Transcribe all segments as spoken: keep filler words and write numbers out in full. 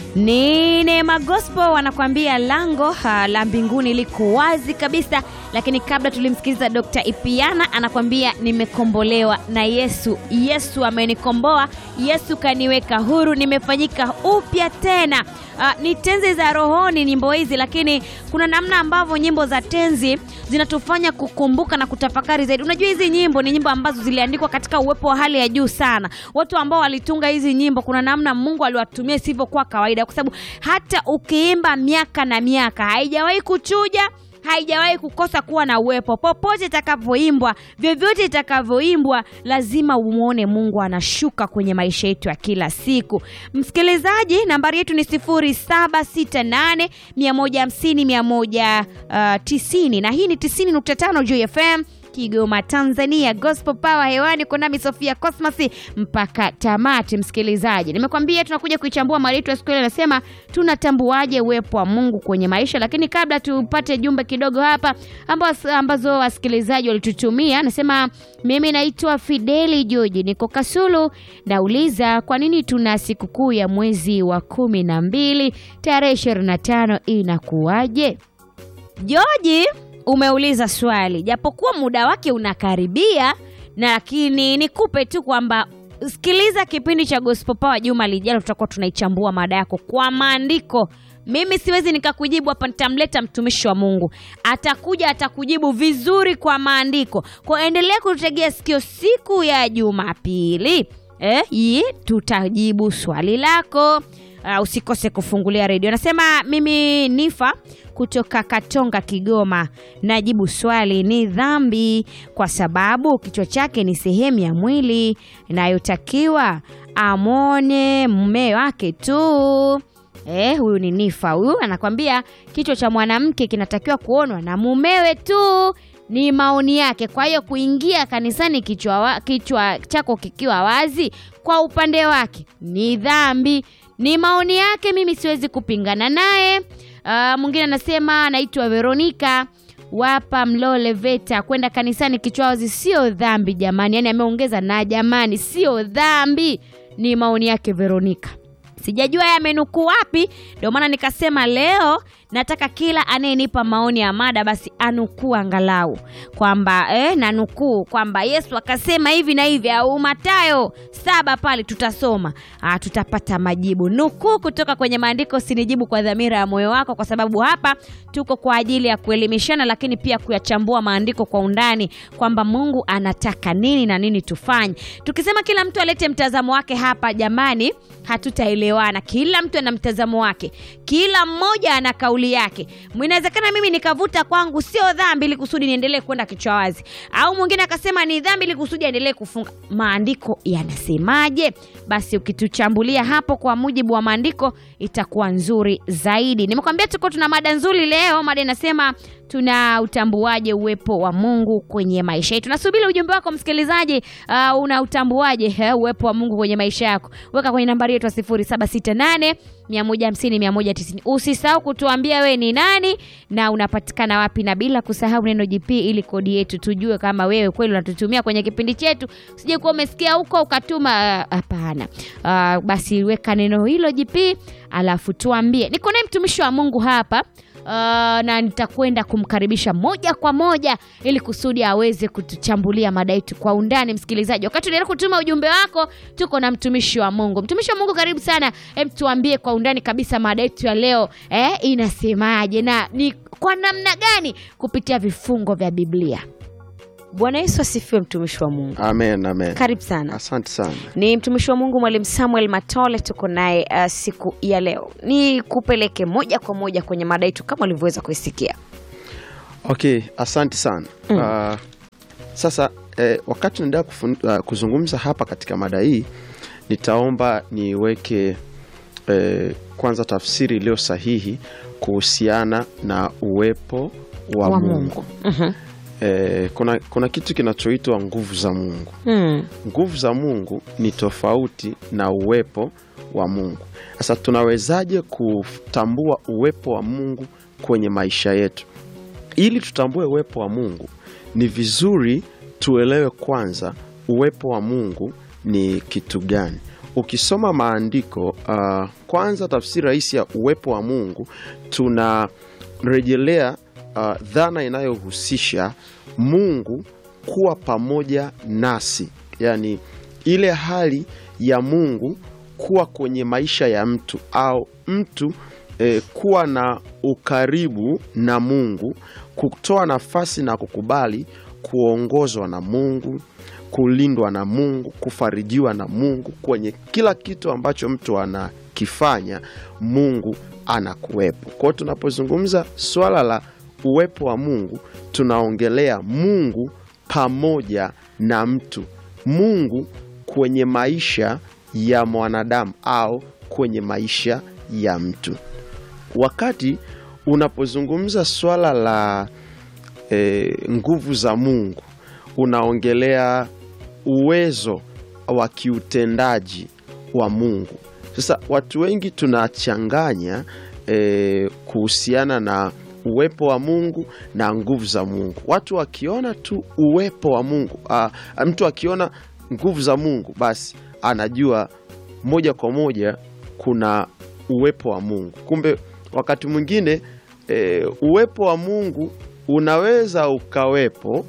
Ni Neema Gospel wanakuambia lango ha, la mbinguni liko wazi kabisa. Lakini kabla tulimsikiliza Doctor Ipiana anakuambia nimekombolewa na Yesu. Yesu amenikomboa, Yesu kaniweka huru, nimefanyika upya tena. Uh, ni tenzi za rohoni nyimbo hizi, lakini kuna namna ambavyo nyimbo za tenzi zinatufanya kukumbuka na kutafakari zaidi. Unajua hizi nyimbo ni nyimbo ambazo ziliandikwa katika uwepo wa hali ya juu sana. Watu ambao walitunga hizi nyimbo kuna namna Mungu aliwatumia sivyo kwa kawaida, kwa sababu hata ukiimba miaka na miaka haijawahi kuchuja, haijawahi kukosa kuwa na uwepo. Popote itakavyoimbwa, vyovyote itakavyoimbwa, lazima umuone Mungu anashuka kwenye maisha yetu ya kila siku. Msikilizaji, nambari yetu ni sifuri saba sita nane mia moja hamsini mia moja tisini na hii ni tisini nukta tano Joy F M Kigoma, Tanzania. Gospel Power hewani, kwa nami Sofia Cosmas mpaka tamati. Msikilizaji, nimekwambia tunakuja kuichambua mada yetu ya siku ile. Nasema tunatambuaje uwepo wa Mungu kwenye maisha. Lakini kabla tupate jumbe kidogo hapa ambazo ambazo wasikilizaji walitutumia. Nasema mimi naitwa Fideli George, niko Kasulu. Nauliza kwa nini tuna sikukuu ya mwezi wa kumi na mbili tarehe ishirini na tano, inakuwaje? George, umeuliza swali japokuwa muda wake unakaribia, na lakini nikupe tu kwamba sikiliza kipindi cha Gospel Power juma lijalo, tutakuwa tunaichambua mada yako kwa maandiko. Mimi siwezi nikakujibu hapa, nitamleta mtumishi wa Mungu, atakuja atakujibu vizuri kwa maandiko. Kwa endelea kutegea sikio siku ya Jumapili, eh, hii tutajibu swali lako. Uh, usikose kufungulia redio. Nasema mimi Nifa kutoka Katonga, Kigoma, najibu swali, ni dhambi kwa sababu kichwa chake ni sehemu ya mwili inayotakiwa amone mume wake tu. Eh, huyu ni Nifa. Huyu anakwambia kichwa cha mwanamke kinatakiwa kuonwa na mumewe tu. Ni maoni yake. Kwa hiyo kuingia kanisani kichwa wa, kichwa chako kikiwa wazi kwa upande wake ni dhambi. Ni maoni yake, mimi siwezi kupingana naye. Uh, mwingine anasema anaitwa Veronica wapa Mlole Veta, kwenda kanisani kichwa wazi sio dhambi jamani. Yaani ameongeza na jamani sio dhambi. Ni maoni yake Veronica. Sijajua yamenukuu wapi, ndio maana nikasema leo nataka kila anayenipa maoni ya mada basi anukuu angalau kwamba eh na nukuu kwamba Yesu akasema hivi na hivi, au Mathayo saba pale tutasoma, ah, tutapata majibu. Nukuu kutoka kwenye maandiko, usinijibu kwa dhamira ya moyo wako, kwa sababu hapa tuko kwa ajili ya kuelimishana, lakini pia kuyachambua maandiko kwa undani kwamba Mungu anataka nini na nini tufanye. Tukisema kila mtu alete mtazamo wake hapa, jamani, hatutaelewana. Kila mtu ana mtazamo wake, kila mmoja ana kauli yake. Inawezekana mimi nikavuta kwangu sio dhambi ili kusudi niendelee kwenda kichwa wazi, au mwingine akasema ni dhambi ili kusudi aendelee kufunga. Maandiko yanasemaje? Basi ukituchambulia hapo kwa mujibu wa maandiko itakuwa nzuri zaidi. Nimekwambia tuko tuna mada nzuri leo. Mada inasema tuna utambuaje uwepo wa Mungu kwenye maisha yetu. Nasubiri ujumbe wako msikilizaji. Uh, una utambuaje he, uwepo wa Mungu kwenye maisha yako? Weka kwenye nambari yetu ya sifuri saba sita nane mia moja hamsini mia moja tisini. Usisahau kutuambia we ni nani na unapatikana wapi, na bila kusahau neno G P ili kodi yetu tujue kama wewe kweli unatutumia kwenye kipindi chetu. Usije kuwa umesikia huko ukatuma hapana. Uh, uh, basi weka neno hilo G P alafu tuambie. Niko naye mtumishi wa Mungu hapa. Uh, na nitakwenda kumkaribisha moja kwa moja ili kusudi aweze kutuchambulia mada yetu kwa undani. Msikilizaji, wakati unaendelea kutuma ujumbe wako, tuko na mtumishi wa Mungu. Mtumishi wa Mungu, karibu sana. Hem, tuambie kwa undani kabisa mada yetu ya leo eh, inasemaje na ni kwa namna gani kupitia vifungo vya Biblia. Bwana Yesu asifiwe, mtumishi wa Mungu. Amen, amen. Karibu sana. Asante sana. Ni mtumishi wa Mungu Mwalimu Samuel Matole, tuko naye uh, siku ya leo. Ni kupeleke moja kwa moja kwenye mada yetu kama ulivyoweza kuisikia. Okay, asante sana. Mm. Uh, sasa eh, wakati tunaendelea uh, kuzungumza hapa katika mada hii, nitaomba niweke eh, kwanza tafsiri iliyo sahihi kuhusiana na uwepo wa, wa Mungu. Mungu. Uh-huh. Eh, kuna, kuna kitu kinachoitwa nguvu za Mungu. Hmm. Nguvu za Mungu ni tofauti na uwepo wa Mungu. Sasa tunawezaje kutambua uwepo wa Mungu kwenye maisha yetu? Ili tutambue uwepo wa Mungu, ni vizuri tuelewe kwanza uwepo wa Mungu ni kitu gani. ukisoma maandiko, uh, kwanza tafsiri rahisi ya uwepo wa Mungu, tunarejelea uh, dhana inayohusisha Mungu kuwa pamoja nasi. Yani ile hali ya Mungu kuwa kwenye maisha ya mtu, au mtu eh, kuwa na ukaribu na Mungu, kutoa nafasi na kukubali kuongozwa na Mungu, kulindwa na Mungu, kufarijiwa na Mungu. Kwenye kila kitu ambacho mtu anakifanya, Mungu anakuwepo. Kwa hiyo tunapozungumza swala la uwepo wa Mungu, tunaongelea Mungu pamoja na mtu, Mungu kwenye maisha ya mwanadamu au kwenye maisha ya mtu. Wakati unapozungumza swala la e, nguvu za Mungu, unaongelea uwezo wa kiutendaji wa Mungu. Sasa watu wengi tunachanganya e, kuhusiana na uwepo wa Mungu na nguvu za Mungu. Watu wakiona tu uwepo wa Mungu, a, mtu akiona nguvu za Mungu, basi anajua moja kwa moja kuna uwepo wa Mungu. Kumbe wakati mwingine e, uwepo wa Mungu unaweza ukawepo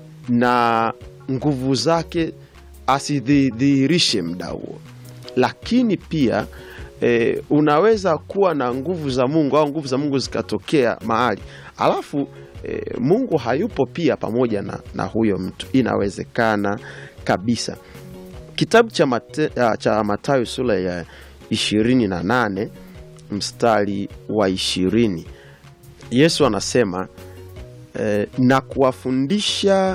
na nguvu zake asidhihirishe muda huo, lakini pia e, unaweza kuwa na nguvu za Mungu au nguvu za Mungu zikatokea mahali, alafu e, Mungu hayupo pia pamoja na, na huyo mtu. Inawezekana kabisa. Kitabu cha, Mate, cha Mathayo sura ya ishirini na nane mstari wa ishirini, Yesu anasema e, na kuwafundisha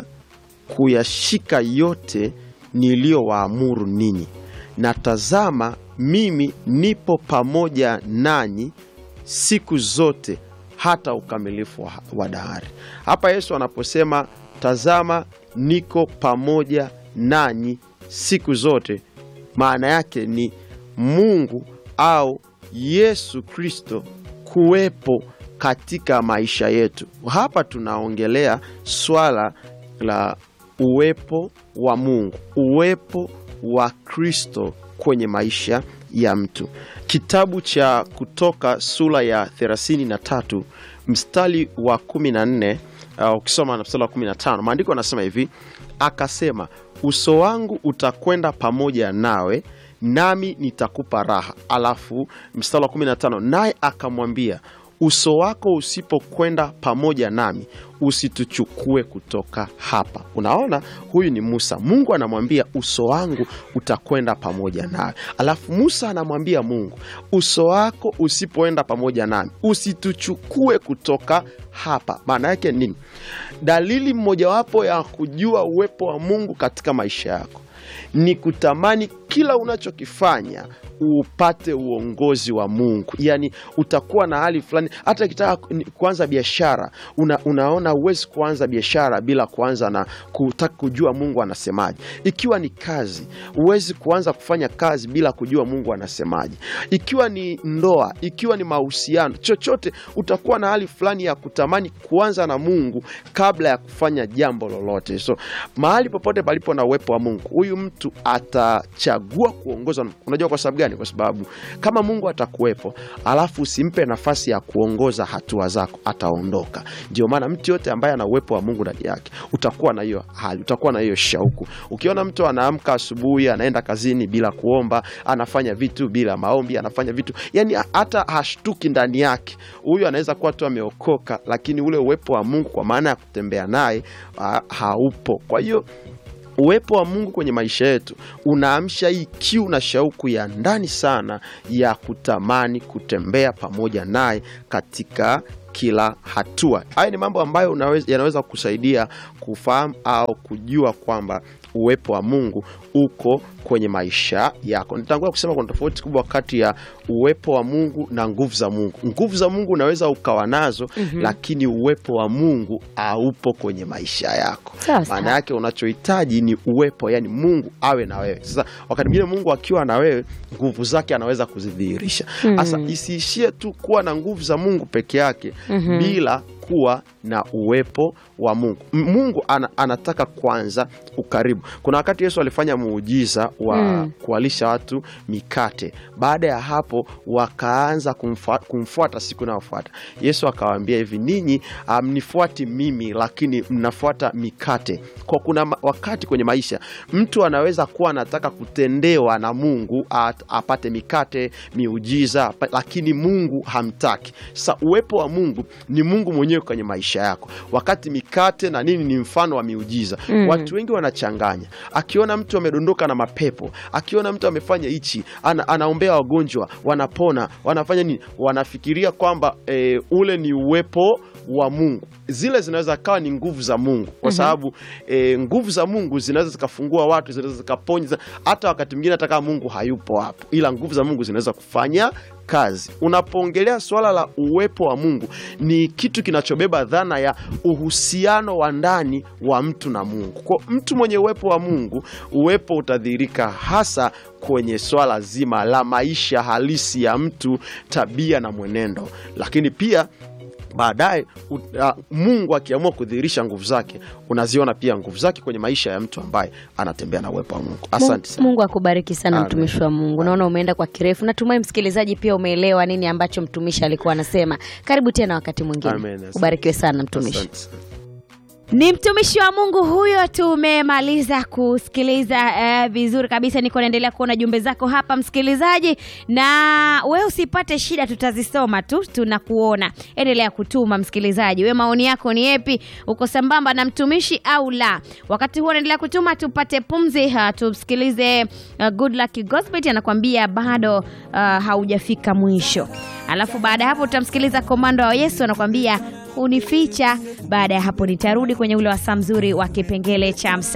kuyashika yote niliyowaamuru ninyi, na tazama mimi nipo pamoja nanyi siku zote hata ukamilifu wa, wa dahari. Hapa Yesu anaposema tazama niko pamoja nanyi siku zote, maana yake ni Mungu au Yesu Kristo kuwepo katika maisha yetu. Hapa tunaongelea swala la uwepo wa Mungu, uwepo wa Kristo kwenye maisha ya mtu. Kitabu cha Kutoka sura ya thelathini na tatu mstari wa kumi na nne, uh, ukisoma na mstari wa kumi na tano, maandiko yanasema hivi: akasema uso wangu utakwenda pamoja nawe, nami nitakupa raha. Alafu mstari wa kumi na tano, naye akamwambia uso wako usipokwenda pamoja nami, usituchukue kutoka hapa. Unaona, huyu ni Musa. Mungu anamwambia uso wangu utakwenda pamoja nawe. Alafu Musa anamwambia Mungu, uso wako usipoenda pamoja nami, usituchukue kutoka hapa. Maana yake nini? Dalili mmojawapo ya kujua uwepo wa Mungu katika maisha yako ni kutamani kila unachokifanya upate uongozi wa Mungu. Yani utakuwa na hali fulani, hata ukitaka kuanza biashara, una, unaona uwezi kuanza biashara bila kuanza na kutaka kujua Mungu anasemaje. Ikiwa ni kazi, uwezi kuanza kufanya kazi bila kujua Mungu anasemaje. Ikiwa ni ndoa, ikiwa ni mahusiano, chochote utakuwa na hali fulani ya kutamani kuanza na Mungu kabla ya kufanya jambo lolote. So mahali popote palipo na uwepo wa Mungu, huyu mtu atachagua kuongozwa. Unajua kwa sababu gani? Kwa sababu kama Mungu atakuwepo alafu usimpe nafasi ya kuongoza hatua zako, ataondoka. Ndio maana mtu yote ambaye ana uwepo wa Mungu ndani yake, utakuwa na hiyo hali, utakuwa na hiyo shauku. Ukiona mtu anaamka asubuhi, anaenda kazini bila kuomba, anafanya vitu bila maombi, anafanya vitu yani hata hashtuki ndani yake, huyu anaweza kuwa tu ameokoka, lakini ule uwepo wa Mungu kwa maana ya kutembea naye haupo. Kwa hiyo uwepo wa Mungu kwenye maisha yetu unaamsha hii kiu na shauku ya ndani sana ya kutamani kutembea pamoja naye katika kila hatua. Haya ni mambo ambayo unaweza, yanaweza kusaidia kufahamu au kujua kwamba uwepo wa Mungu uko kwenye maisha yako. Nitangulia kusema kuna tofauti kubwa kati ya uwepo wa Mungu na nguvu za Mungu. Nguvu za Mungu unaweza ukawa nazo, mm-hmm. lakini uwepo wa Mungu haupo kwenye maisha yako. Maana yake unachohitaji ni uwepo, yani Mungu awe na wewe. Sasa wakati mwingine Mungu akiwa na wewe, nguvu zake anaweza kuzidhihirisha. Sasa mm-hmm. isiishie tu kuwa na nguvu za Mungu peke yake, mm-hmm. bila kuwa na uwepo wa Mungu. Mungu ana, anataka kwanza ukaribu. Kuna wakati Yesu alifanya muujiza wa mm. kuwalisha watu mikate. Baada ya hapo wakaanza kumfuata, kumfuata siku inayofuata. Yesu akawaambia hivi, ninyi mnifuati um, mimi lakini mnafuata mikate. Kwa kuna wakati kwenye maisha mtu anaweza kuwa anataka kutendewa na Mungu, at, apate mikate, miujiza, lakini Mungu hamtaki. Sasa uwepo wa Mungu ni Mungu mwenyewe kwenye maisha yako. Wakati mikate na nini ni mfano wa miujiza. Mm. Watu wengi wanachanganya. Akiona mtu amedondoka na mapepo, akiona mtu amefanya hichi, ana, anaombea wagonjwa, wanapona, wanafanya nini? Wanafikiria kwamba e, ule ni uwepo wa Mungu. Zile zinaweza kawa ni nguvu za Mungu, kwa sababu e, nguvu za Mungu zinaweza zikafungua watu, zinaweza zikaponya, hata wakati mwingine hata kama Mungu hayupo hapo, ila nguvu za Mungu zinaweza kufanya kazi. Unapoongelea swala la uwepo wa Mungu, ni kitu kinachobeba dhana ya uhusiano wa ndani wa mtu na Mungu. Kwa mtu mwenye uwepo wa Mungu, uwepo utadhihirika hasa kwenye swala zima la maisha halisi ya mtu, tabia na mwenendo. Lakini pia baadaye uh, Mungu akiamua kudhihirisha nguvu zake, unaziona pia nguvu zake kwenye maisha ya mtu ambaye anatembea na uwepo wa Mungu. Asante sana. Mungu akubariki sana mtumishi wa Mungu. Naona umeenda kwa kirefu. Natumai msikilizaji pia umeelewa nini ambacho mtumishi alikuwa anasema. Karibu tena wakati mwingine. Ubarikiwe sana mtumishi. Asante. Ni mtumishi wa Mungu huyo. Tumemaliza kusikiliza eh, vizuri kabisa. Niko naendelea kuona jumbe zako hapa msikilizaji, na wewe usipate shida, tutazisoma tu, tunakuona. Endelea kutuma msikilizaji. Wewe maoni yako ni yapi? Uko sambamba na mtumishi au la? Wakati huo endelea kutuma, tupate pumzi, ha, tusikilize uh, Good Luck Gospel anakuambia bado uh, haujafika mwisho. Alafu baada ya hapo tutamsikiliza Komando wa Yesu anakuambia unificha. Baada ya hapo nitarudi kwenye ule wasaa mzuri wa kipengele cha